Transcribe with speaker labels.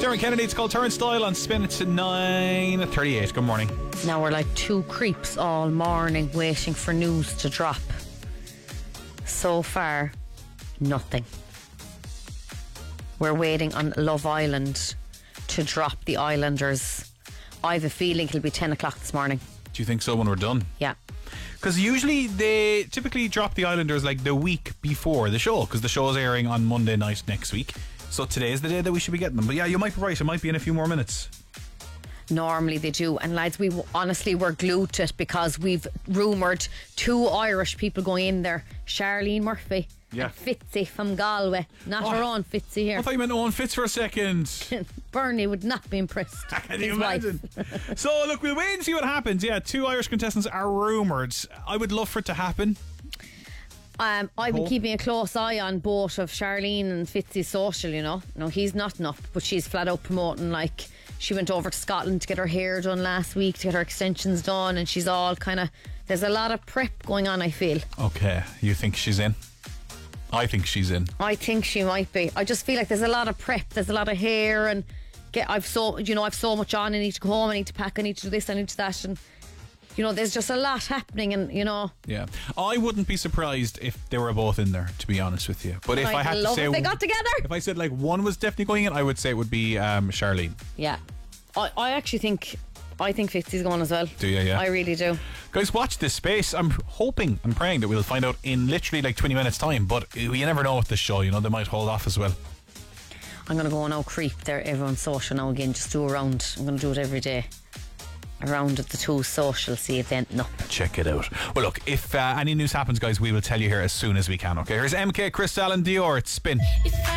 Speaker 1: Dermot Kennedy. It's called Turnstile on Spin. It's 9:38. Good morning.
Speaker 2: Now we're like two creeps all morning waiting for news to drop. So far, nothing. We're waiting on Love Island to drop the Islanders. I have a feeling it'll be 10 o'clock this morning.
Speaker 1: Do you think so when we're done?
Speaker 2: Yeah.
Speaker 1: Because usually they typically drop the Islanders like the week before the show, because the show's airing on Monday night next week. So today is the day that we should be getting them. But yeah, you might be right. It might be in a few more minutes.
Speaker 2: Normally they do. And lads, we honestly were glued to it because we've rumoured two Irish people going in there. Charlene Murphy and Fitzy from Galway. Not her own Fitzy here.
Speaker 1: I thought you meant Owen Fitz for a second.
Speaker 2: Bernie would not be impressed.
Speaker 1: Can you imagine? So look, we'll wait and see what happens. Yeah, two Irish contestants are rumoured. I would love for it to happen.
Speaker 2: I've been keeping a close eye on both of Charlene and Fitzy's social, you know. No, he's not up, but she's flat out promoting, like, she went over to Scotland to get her hair done last week, to get her extensions done, and she's all kind of, there's a lot of prep going on, I feel. Okay,
Speaker 1: you think she's in? I think she's in.
Speaker 2: I think she might be. I just feel like there's a lot of prep, there's a lot of hair, and I've so much on, I need to go home, I need to pack, I need to do this, I need to do that, and you know, there's just a lot happening, and you know.
Speaker 1: Yeah, I wouldn't be surprised if they were both in there, to be honest with you. But if I had to say,
Speaker 2: if they got together,
Speaker 1: if I said like one was definitely going in, I would say it would be Charlene.
Speaker 2: Yeah, I actually think Fitzy's going as well.
Speaker 1: Do you? Yeah,
Speaker 2: I really do.
Speaker 1: Guys, watch this space. I'm hoping and praying that we'll find out in literally like 20 minutes time. But you never know with this show. You know, they might hold off as well.
Speaker 2: I'm going to go now creep there everyone's social now again. Just do a round. I'm going to do it every day. Around at the two social, see if they end up.
Speaker 1: Check it out. Well, look, if any news happens, guys, we will tell you here as soon as we can. Okay, here's MK, Crystal and Dior. It's Spin.